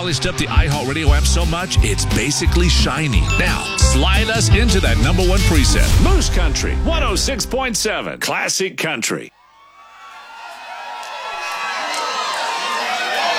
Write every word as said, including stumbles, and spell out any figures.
polished up the iHeartRadio app so much, it's basically shiny. Now, slide us into that number one preset. Moose Country, one oh six point seven, Classic Country.